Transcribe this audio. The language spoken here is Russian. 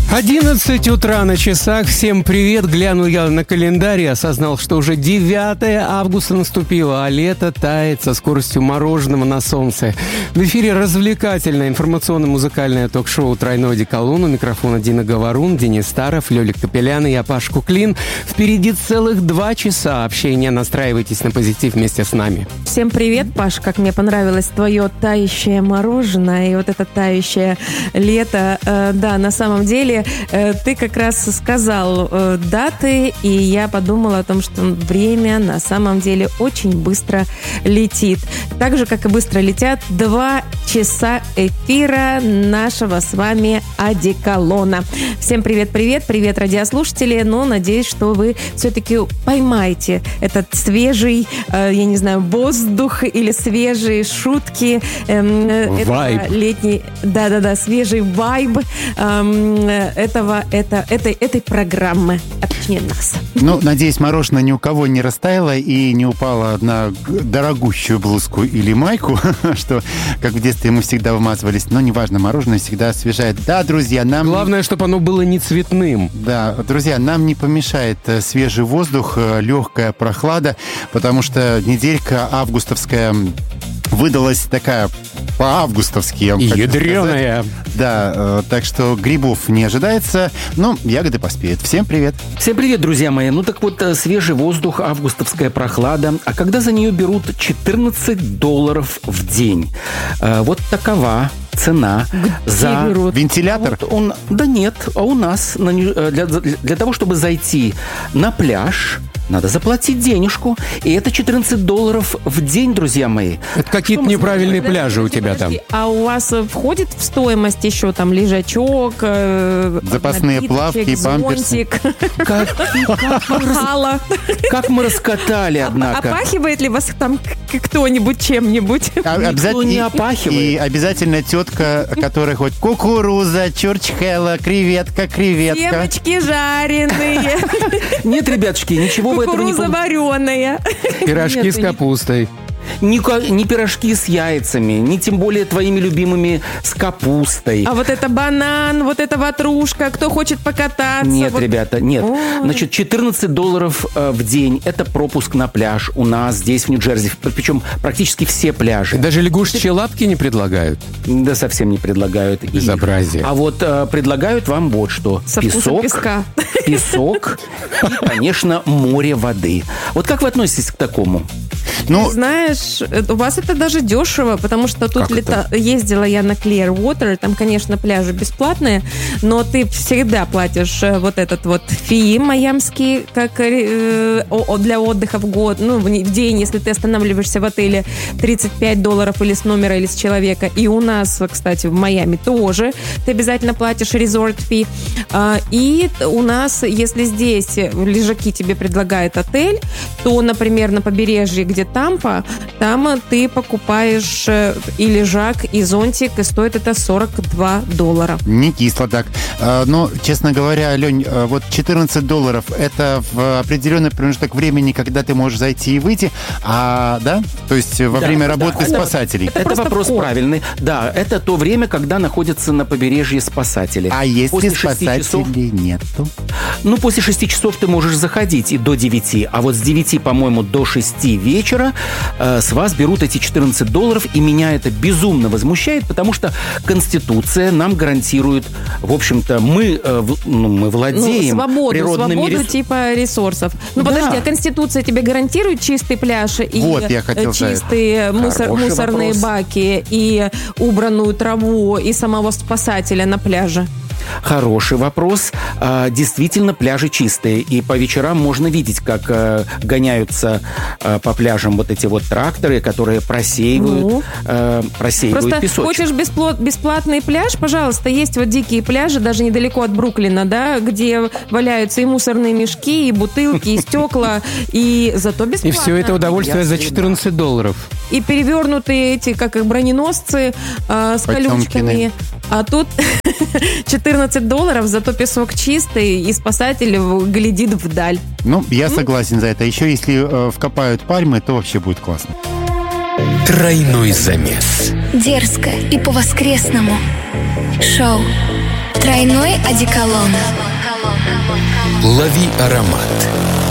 11 утра на часах. Всем привет. Глянул я на календарь и осознал, что уже 9 августа наступило, а лето тает со скоростью мороженого на солнце. В эфире развлекательное информационно-музыкальное ток-шоу «Тройной одеколон». У микрофона Дина Говорун, Денис Старов, Лёлик Капелян и я, Паш Куклин. Впереди целых 2 часа общения. Настраивайтесь на позитив вместе с нами. Всем привет, Паш. Как мне понравилось твое тающее мороженое и вот это тающее лето. Да, на самом деле ты как раз сказал даты, и я подумала о том, что время на самом деле очень быстро летит. Так же, как и быстро летят 2 часа эфира нашего с вами одеколона. Всем привет-привет, привет, радиослушатели. Но надеюсь, что вы все-таки поймаете этот свежий, я не знаю, воздух или свежие шутки. Вайб. Летний, да-да-да, свежий вайб этой программы, а точнее нас. Ну, надеюсь, мороженое ни у кого не растаяло и не упало на дорогущую блузку или майку, что, как в детстве, мы всегда вымазывались. Но неважно, мороженое всегда освежает. Да, друзья, нам... Главное, чтобы оно было не цветным. Да, друзья, нам не помешает свежий воздух, легкая прохлада, потому что неделька августовская выдалась такая по-августовски, я вам хочу ядреная. сказать. Да, так что грибов не ожидается, но ягоды поспеют. Всем привет. Всем привет, друзья мои. Ну так вот, свежий воздух, августовская прохлада. А когда за нее берут $14 в день? Вот такова цена за берут? Вентилятор? Вот да нет, а у нас для того, чтобы зайти на пляж, надо заплатить денежку. И это $14 в день, друзья мои. Это какие-то неправильные пляжи у тебя там. А у вас входит в стоимость еще там лежачок, запасные плавки, памперсы? Как мы раскатали, однако. Опахивает ли вас там кто-нибудь чем-нибудь? Никто не опахивает. И обязательно тетка, которая хоть кукуруза, чурчхела, креветка. Семечки жареные. Нет, ребятушки, ничего в этом не Кукуруза вареная. Пирожки с капустой. Ни пирожки с яйцами, ни тем более твоими любимыми с капустой. А вот это банан, вот это ватрушка, кто хочет покататься? Нет, вот... ребята, нет. Ой. Значит, $14 в день – это пропуск на пляж у нас здесь, в Нью-Джерси. Причем практически все пляжи. И даже лягушечьи лапки не предлагают? Да, совсем не предлагают. Безобразие. А вот предлагают вам вот что. Со вкусом песка. Песок и, конечно, море воды. Вот как вы относитесь к такому? Ну, знаешь, у вас это даже дешево, потому что тут ездила я на Clearwater, там, конечно, пляжи бесплатные, но ты всегда платишь вот этот вот фи майамский, как для отдыха в год, ну, в день, если ты останавливаешься в отеле, $35 или с номера, или с человека. И у нас, кстати, в Майами тоже ты обязательно платишь resort фи. И у нас, если здесь лежаки тебе предлагает отель, то, например, на побережье, где Тампа, там ты покупаешь и лежак, и зонтик, и стоит это $42. Не кисло так. Но, честно говоря, Лень, вот $14 это в определенный промежуток времени, когда ты можешь зайти и выйти, да? То есть во время работы спасателей. Это вопрос правильный. Да, это то время, когда находятся на побережье спасатели. А если спасателей нету? Ну, после 6 часов ты можешь заходить и до 9. А вот с 9, по-моему, до 6 вечера с вас берут эти $14, и меня это безумно возмущает, потому что Конституция нам гарантирует, в общем-то, мы владеем природными свободу типа ресурсов. Ну, да. Подожди, а Конституция тебе гарантирует чистый пляж и чистые мусорные баки, и убранную траву, и самого спасателя на пляже? Хороший вопрос. Действительно, пляжи чистые. И по вечерам можно видеть, как гоняются по пляжам вот эти вот тракторы, которые просеивают Просто песочек. Хочешь бесплатный пляж? Пожалуйста, есть вот дикие пляжи, даже недалеко от Бруклина, да, где валяются и мусорные мешки, и бутылки, и стекла, и зато бесплатно. И все это удовольствие за $14. И перевернутые эти, как их, броненосцы с колючками. А тут $14, зато песок чистый, и спасатель глядит вдаль. Ну, я согласен за это. Еще если вкопают пальмы, то вообще будет классно. Тройной замес. Дерзко и по-воскресному. Шоу Тройной одеколон. Лови аромат.